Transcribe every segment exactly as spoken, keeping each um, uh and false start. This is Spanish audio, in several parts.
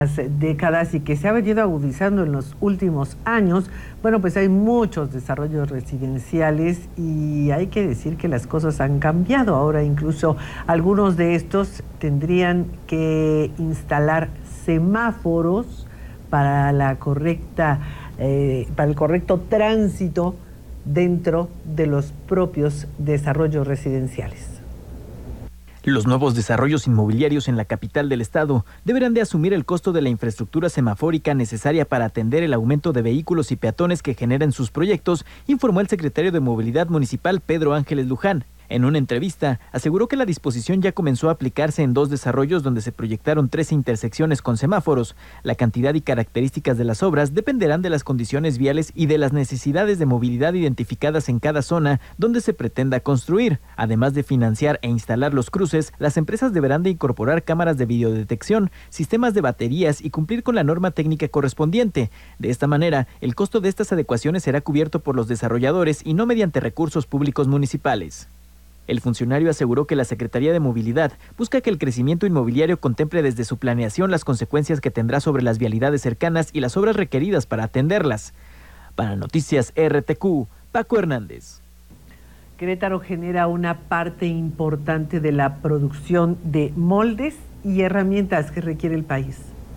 décadas y que se ha venido agudizando en los últimos años. Bueno, pues hay muchos desarrollos residenciales y hay que decir que las cosas han cambiado. Ahora incluso algunos de estos tendrían que instalar semáforos para la correcta, eh, para el correcto tránsito dentro de los propios desarrollos residenciales. Los nuevos desarrollos inmobiliarios en la capital del estado deberán de asumir el costo de la infraestructura semafórica necesaria para atender el aumento de vehículos y peatones que generan sus proyectos, informó el secretario de Movilidad Municipal, Pedro Ángeles Luján. En una entrevista, aseguró que la disposición ya comenzó a aplicarse en dos desarrollos donde se proyectaron tres intersecciones con semáforos. La cantidad y características de las obras dependerán de las condiciones viales y de las necesidades de movilidad identificadas en cada zona donde se pretenda construir. Además de financiar e instalar los cruces, las empresas deberán de incorporar cámaras de videodetección, sistemas de baterías y cumplir con la norma técnica correspondiente. De esta manera, el costo de estas adecuaciones será cubierto por los desarrolladores y no mediante recursos públicos municipales. El funcionario aseguró que la Secretaría de Movilidad busca que el crecimiento inmobiliario contemple desde su planeación las consecuencias que tendrá sobre las vialidades cercanas y las obras requeridas para atenderlas. Para Noticias R T Q, Paco Hernández. Querétaro genera una parte importante de la producción de moldes y herramientas que requiere el país.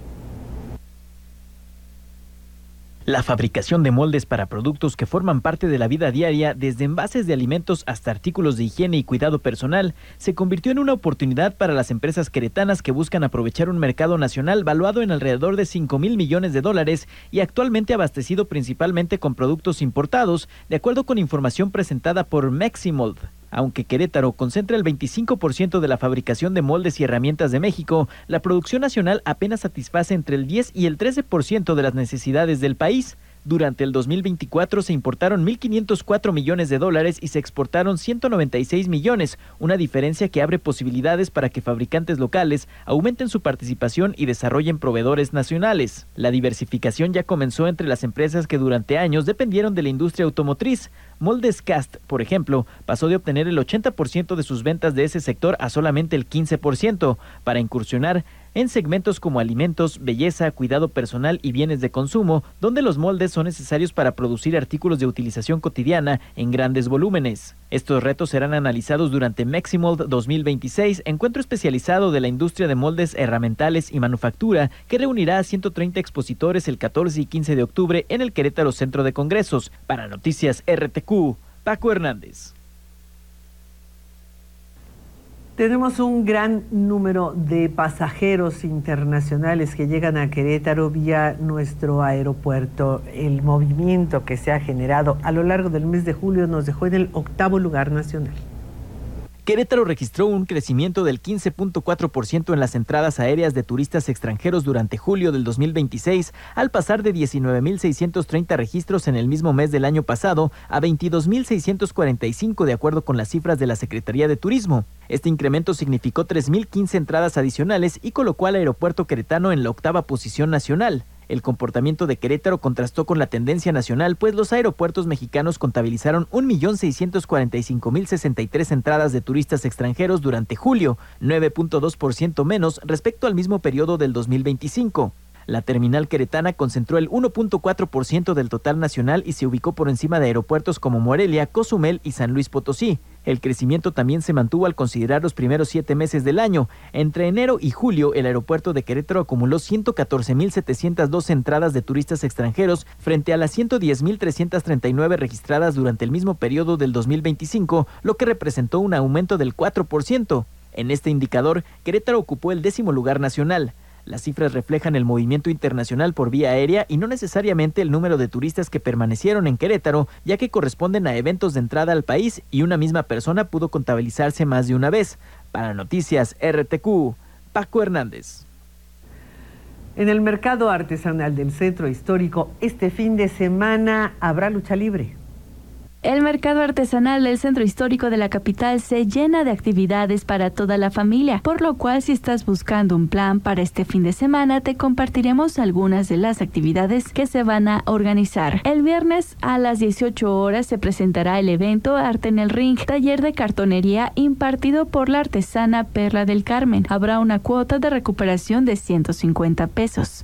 La fabricación de moldes para productos que forman parte de la vida diaria, desde envases de alimentos hasta artículos de higiene y cuidado personal, se convirtió en una oportunidad para las empresas queretanas que buscan aprovechar un mercado nacional valuado en alrededor de cinco mil millones de dólares y actualmente abastecido principalmente con productos importados, de acuerdo con información presentada por Meximold. Aunque Querétaro concentra el veinticinco por ciento de la fabricación de moldes y herramientas de México, la producción nacional apenas satisface entre el diez y el trece por ciento de las necesidades del país. Durante el dos mil veinticuatro se importaron mil quinientos cuatro millones de dólares y se exportaron ciento noventa y seis millones, una diferencia que abre posibilidades para que fabricantes locales aumenten su participación y desarrollen proveedores nacionales. La diversificación ya comenzó entre las empresas que durante años dependieron de la industria automotriz. Moldes Cast, por ejemplo, pasó de obtener el ochenta por ciento de sus ventas de ese sector a solamente el quince por ciento, para incursionar en segmentos como alimentos, belleza, cuidado personal y bienes de consumo, donde los moldes son necesarios para producir artículos de utilización cotidiana en grandes volúmenes. Estos retos serán analizados durante Meximold dos mil veintiséis, encuentro especializado de la industria de moldes, herramientales y manufactura, que reunirá a ciento treinta expositores el catorce y quince de octubre en el Querétaro Centro de Congresos. Para Noticias R T Q, Paco Hernández. Tenemos un gran número de pasajeros internacionales que llegan a Querétaro vía nuestro aeropuerto. El movimiento que se ha generado a lo largo del mes de julio nos dejó en el octavo lugar nacional. Querétaro registró un crecimiento del quince punto cuatro por ciento en las entradas aéreas de turistas extranjeros durante julio del dos mil veintiséis, al pasar de diecinueve mil seiscientos treinta registros en el mismo mes del año pasado a veintidós mil seiscientos cuarenta y cinco, de acuerdo con las cifras de la Secretaría de Turismo. Este incremento significó tres mil quince entradas adicionales y colocó al aeropuerto queretano en la octava posición nacional. El comportamiento de Querétaro contrastó con la tendencia nacional, pues los aeropuertos mexicanos contabilizaron un millón seiscientos cuarenta y cinco mil sesenta y tres entradas de turistas extranjeros durante julio, nueve punto dos por ciento menos respecto al mismo periodo del dos mil veinticinco. La terminal queretana concentró el uno punto cuatro por ciento del total nacional y se ubicó por encima de aeropuertos como Morelia, Cozumel y San Luis Potosí. El crecimiento también se mantuvo al considerar los primeros siete meses del año. Entre enero y julio, el aeropuerto de Querétaro acumuló ciento catorce mil setecientas dos entradas de turistas extranjeros frente a las ciento diez mil trescientas treinta y nueve registradas durante el mismo periodo del dos mil veinticinco, lo que representó un aumento del cuatro por ciento. En este indicador, Querétaro ocupó el décimo lugar nacional. Las cifras reflejan el movimiento internacional por vía aérea y no necesariamente el número de turistas que permanecieron en Querétaro, ya que corresponden a eventos de entrada al país y una misma persona pudo contabilizarse más de una vez. Para Noticias R T Q, Paco Hernández. En el mercado artesanal del Centro Histórico, este fin de semana habrá lucha libre. El mercado artesanal del centro histórico de la capital se llena de actividades para toda la familia, por lo cual si estás buscando un plan para este fin de semana, te compartiremos algunas de las actividades que se van a organizar. El viernes a las dieciocho horas se presentará el evento Arte en el Ring, taller de cartonería impartido por la artesana Perla del Carmen. Habrá una cuota de recuperación de ciento cincuenta pesos.